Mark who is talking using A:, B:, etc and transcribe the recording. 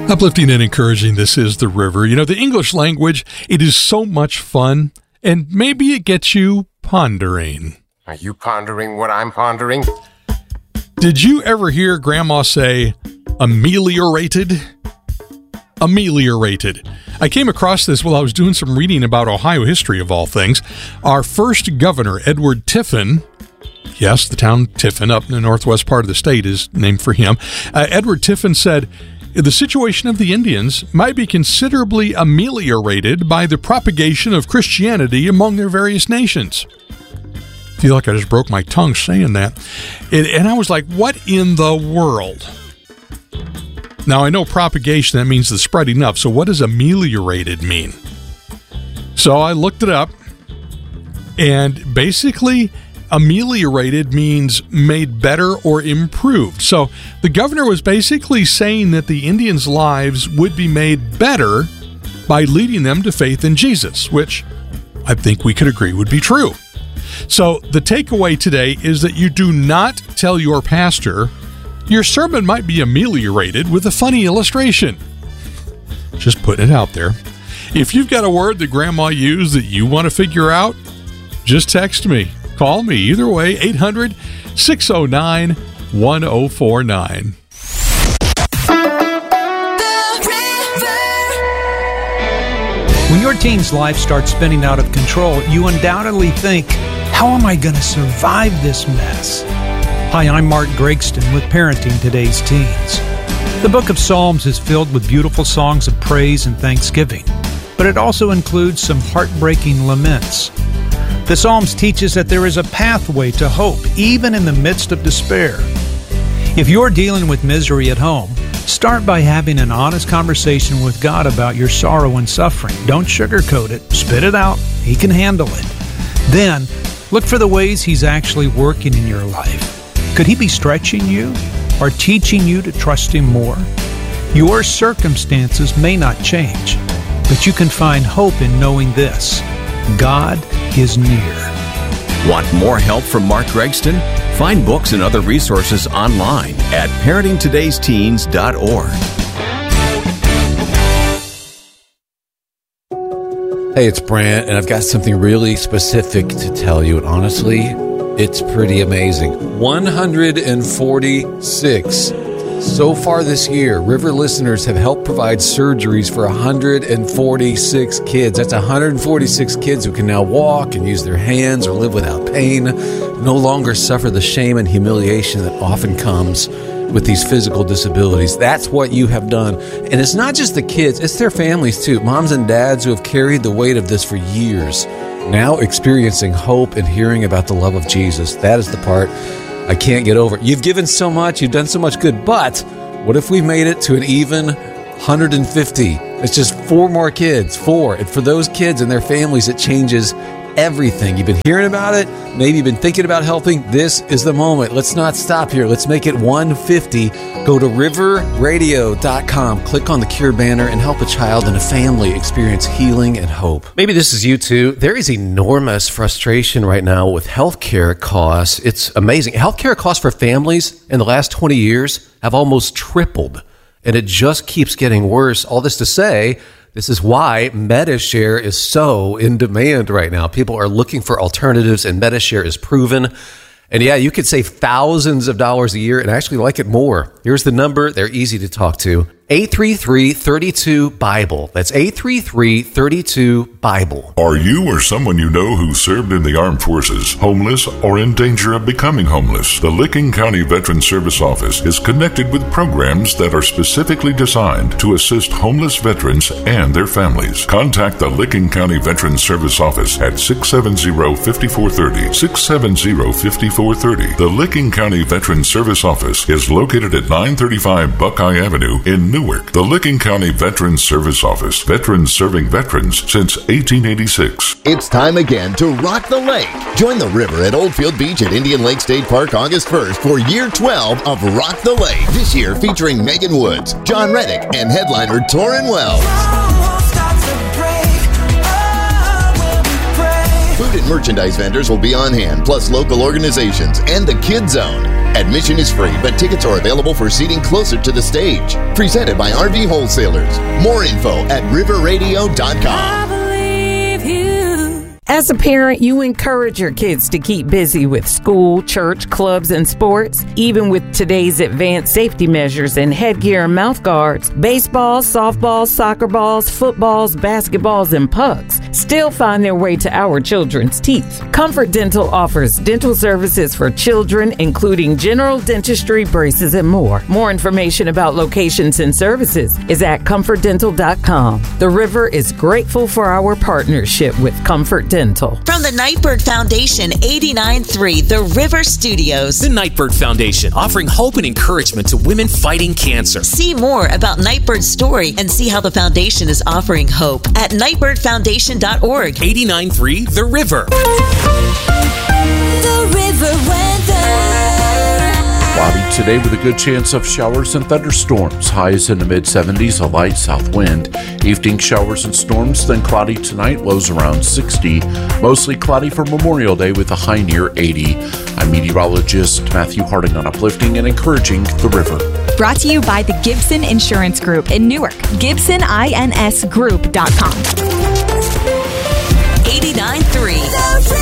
A: Uplifting and encouraging, this is The River. You know, the English language, it is so much fun, and maybe it gets you pondering.
B: Are you pondering what I'm pondering?
A: Did you ever hear Grandma say, ameliorated? Ameliorated. I came across this while I was doing some reading about Ohio history, of all things. Our first governor, Edward Tiffin, yes, the town Tiffin up in the northwest part of the state is named for him. Edward Tiffin said, the situation of the Indians might be considerably ameliorated by the propagation of Christianity among their various nations. I feel like I just broke my tongue saying that. And I was like, what in the world? Now, I know propagation, that means the spreading up. So what does ameliorated mean? So I looked it up, and basically, ameliorated means made better or improved. So the governor was basically saying that the Indians' lives would be made better by leading them to faith in Jesus, which I think we could agree would be true. So the takeaway today is that you do not tell your pastor your sermon might be ameliorated with a funny illustration. Just putting it out there. If you've got a word that Grandma used that you want to figure out, just text me. Call me. Either way, 800-609-1049.
C: When your teen's life starts spinning out of control, you undoubtedly think, how am I going to survive this mess? Hi, I'm Mark Gregston with Parenting Today's Teens. The book of Psalms is filled with beautiful songs of praise and thanksgiving, but it also includes some heartbreaking laments. The Psalms teaches that there is a pathway to hope, even in the midst of despair. If you're dealing with misery at home, start by having an honest conversation with God about your sorrow and suffering. Don't sugarcoat it. Spit it out. He can handle it. Then, look for the ways He's actually working in your life. Could He be stretching you or teaching you to trust Him more? Your circumstances may not change, but you can find hope in knowing this: God is near.
D: Want more help from Mark Gregston? Find books and other resources online at parentingtodaysteens.org.
E: Hey, it's Brant, and I've got something really specific to tell you, and honestly, it's pretty amazing. 146. So far this year, River listeners have helped provide surgeries for 146 kids. That's 146 kids who can now walk and use their hands or live without pain, no longer suffer the shame and humiliation that often comes with these physical disabilities. That's what you have done. And it's not just the kids, it's their families too. Moms and dads who have carried the weight of this for years, now experiencing hope and hearing about the love of Jesus. That is the part I can't get over. You've given so much, you've done so much good, but what if we made it to an even 150? It's just 4 more kids, 4. And for those kids and their families, it changes everything. You've been hearing about it. Maybe you've been thinking about helping. This is the moment. Let's not stop here. Let's make it 150. Go to riverradio.com, click on the Cure banner, and help a child and a family experience healing and hope.
F: Maybe this is you too. There is enormous frustration right now with healthcare costs. It's amazing. Healthcare costs for families in the last 20 years have almost tripled, and it just keeps getting worse. All this to say, this is why Medi-Share is so in demand right now. People are looking for alternatives, and Medi-Share is proven. And yeah, you could save thousands of dollars a year and actually like it more. Here's the number. They're easy to talk to. 833-32-BIBLE. That's 833-32-BIBLE.
G: Are you or someone you know who served in the armed forces homeless or in danger of becoming homeless? The Licking County Veterans Service Office is connected with programs that are specifically designed to assist homeless veterans and their families. Contact the Licking County Veterans Service Office at 670-5430. 670-5430. The Licking County Veterans Service Office is located at 935 Buckeye Avenue in Newark. The Licking County Veterans Service Office. Veterans serving veterans since 1886.
H: It's time again to rock the lake. Join the river at Oldfield Beach at Indian Lake State Park August 1st for year 12 of Rock the Lake. This year featuring Megan Woods, John Reddick, and headliner Torrin Wells. Food and merchandise vendors will be on hand, plus local organizations and the Kid Zone. Admission is free, but tickets are available for seating closer to the stage. Presented by RV Wholesalers. More info at riverradio.com.
I: As a parent, you encourage your kids to keep busy with school, church, clubs, and sports. Even with today's advanced safety measures and headgear and mouth guards, baseballs, softballs, soccer balls, footballs, basketballs, and pucks still find their way to our children's teeth. Comfort Dental offers dental services for children, including general dentistry, braces, and more. More information about locations and services is at comfortdental.com. The River is grateful for our partnership with Comfort Dental.
J: From the Nightbird Foundation, 89.3 The River Studios.
K: The Nightbird Foundation, offering hope and encouragement to women fighting cancer.
J: See more about Nightbird's story and see how the foundation is offering hope at nightbirdfoundation.org.
K: 89.3 The River.
L: The River weather.
M: Cloudy today with a good chance of showers and thunderstorms. Highs in the mid-70s, a light south wind. Evening showers and storms, then cloudy tonight, lows around 60. Mostly cloudy for Memorial Day with a high near 80. I'm meteorologist Matthew Harding on Uplifting and Encouraging the River.
N: Brought to you by the Gibson Insurance Group in Newark. GibsonINSgroup.com.
J: 89.3